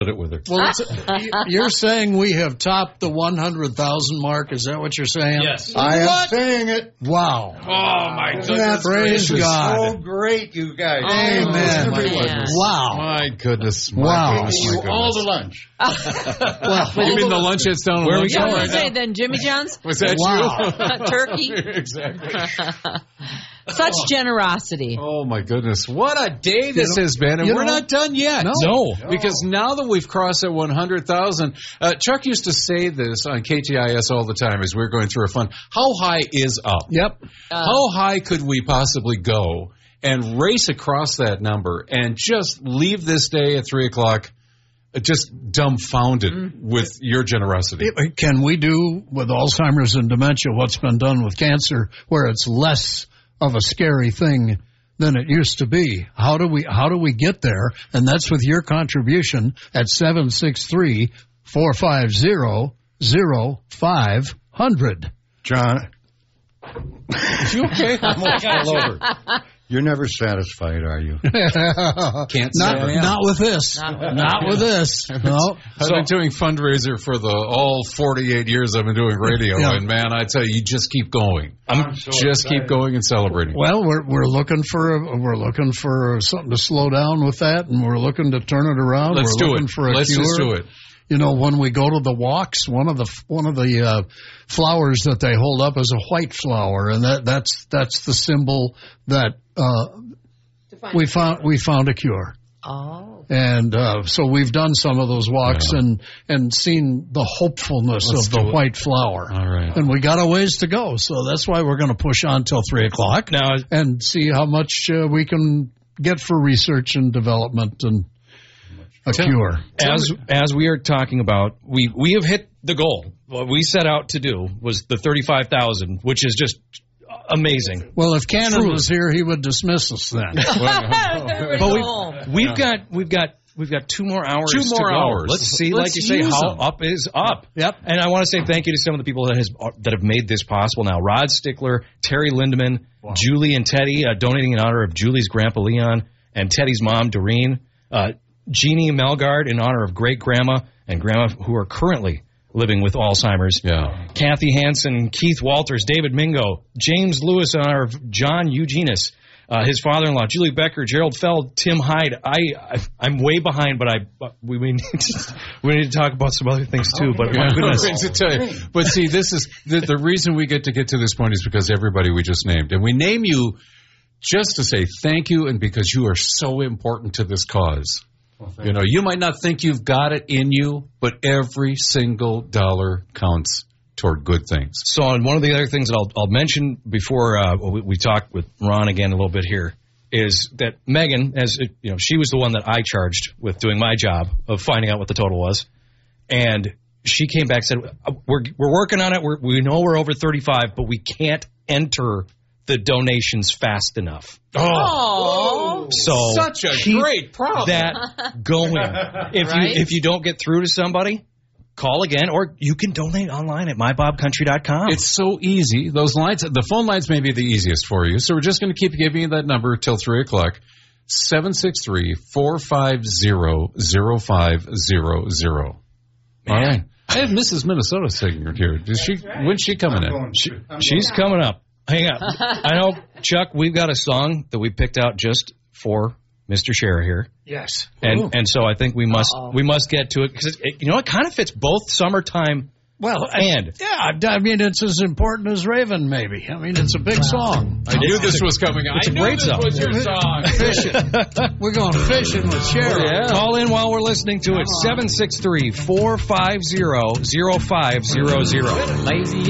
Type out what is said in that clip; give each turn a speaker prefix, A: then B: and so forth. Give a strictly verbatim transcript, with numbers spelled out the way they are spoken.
A: it with her.
B: Well, it's, you're saying we have topped the one hundred thousand mark. Is that what you're saying?
C: Yes.
D: I am
B: What?
D: saying it.
B: Wow.
C: Oh, my
D: Isn't
C: goodness.
D: that
B: Praise
D: gracious?
B: God.
D: So great, you guys.
B: Amen.
E: man.
B: Wow.
A: My goodness. My
B: Wow.
A: goodness, my
D: You
A: goodness.
D: all the lunch.
B: Well,
A: You mean the lunch that's down
C: Where
A: on
C: are we
A: lunch
E: Yeah, I was
A: right
E: going to say,
A: now?
E: then Jimmy John's?
A: Was that
B: Wow.
A: you?
E: Turkey.
A: Exactly.
E: Such generosity.
A: Oh, my goodness. What a day this
B: know-
A: has been, and
B: you
A: we're
B: know-
A: not done yet.
B: No.
C: No.
A: Because now that we've crossed that one hundred thousand, uh, Chuck used to say this on K T I S all the time as we were going through our fun. How high is up?
B: Yep.
A: How high could we possibly go and race across that number and just leave this day at three o'clock just dumbfounded
E: Mm-hmm.
A: with your generosity?
B: Can we do with Alzheimer's and dementia what's been done with cancer, where it's less of a scary thing than it used to be? How do we how do we get there? And that's with your contribution at seven six three, four five zero, zero five hundred.
D: John,
A: You okay?
D: I'm all over. You're never satisfied, are you?
A: Can't say
B: Not,
A: I am.
B: not with this.
E: Not with
B: Not with this. No.
A: I've been doing fundraiser for the all forty-eight years I've been doing radio,
B: Yeah.
A: and man, I tell you, you just keep going.
D: I'm so
A: just keep
D: excited.
A: going and celebrating.
B: Well, we're we're looking for a, we're looking for something to slow down with that, and we're looking to turn it around.
A: Let's
B: we're
A: do
B: looking
A: it.
B: for a
A: Let's
B: cure.
A: just do it.
B: You know, when we go to the walks, one of the one of the uh, flowers that they hold up is a white flower, and that that's that's the symbol that uh, we found we found a cure.
E: Oh.
B: And uh, so we've done some of those walks
A: Yeah.
B: and and seen the hopefulness
A: Let's
B: of the
A: do it.
B: white flower.
A: All right.
B: And we got a ways to go, so that's why we're going to push on till three o'clock
C: Now,
B: and see how much uh, we can get for research and development and a cure.
C: as as we are talking about, we, we have hit the goal. What we set out to do was the thirty-five thousand, which is just amazing.
B: Well, if Cannon
C: Truly.
B: was here, he would dismiss us then.
E: Everybody
C: But
E: go
C: we've,
E: home.
C: we've got we've got we've got two more hours.
A: Two
C: to
A: more
C: go.
A: hours.
C: Let's see,
A: Let's
C: like you say,
A: use
C: how
A: them.
C: up is up.
B: Yep.
C: And I want to say thank you to some of the people that has that have made this possible. Now, Rod Stickler, Terry Lindemann, Julie and Teddy, uh, donating in honor of Julie's grandpa Leon and Teddy's mom Doreen, uh, Jeannie Melgard in honor of great grandma and grandma who are currently living with Alzheimer's.
A: Yeah.
C: Kathy Hansen, Keith Walters, David Mingo, James Lewis in honor of John Eugenus, uh, his father-in-law, Julie Becker, Gerald Feld, Tim Hyde. I, I I'm way behind, but I but we, we need to, we need to talk about some other things too. But my goodness,
A: Things to tell you. But see, this is the, the reason we get to get to this point is because everybody we just named, and we name you just to say thank you, and because you are so important to this cause. You know, you might not think you've got it in you, but every single dollar counts toward good things.
C: So, on one of the other things that I'll, I'll mention before uh, we, we talk with Ron again a little bit here is that Megan, as it, you know, she was the one that I charged with doing my job of finding out what the total was, and she came back and said, "We're we're working on it. We're, we know we're over thirty-five, but we can't enter the donations fast enough."
E: Oh.
C: So
A: Such a
C: keep
A: great problem.
C: that going. If
E: Right?
C: you if you don't get through to somebody, call again, or you can donate online at my bob country dot com.
A: It's so easy. Those lines, the phone lines may be the easiest for you. So we're just going to keep giving you that number till three o'clock. seven six three, four five zero, zero five zero zero. All right. I have Missus Minnesota sitting here. Does she? When's she coming in?
C: She, she's coming up. Hang on. I know, Chuck, we've got a song that we picked out just for Mister Scherer here.
B: Yes.
C: And and so I think we must
E: Uh-oh.
C: we must get to it because it, you know it kind of fits both summertime
B: Well,
C: and
B: yeah, I mean, it's as important as Raven, maybe. I mean, it's a big song.
A: I knew this was coming.
C: it's
A: I
C: a
A: knew
C: great
A: this
C: song.
A: was your song.
B: Fishing. We're going fishing with Sharon.
C: Yeah. Call in while we're listening to it. seven six three, four five zero, zero five zero zero.
F: Lazy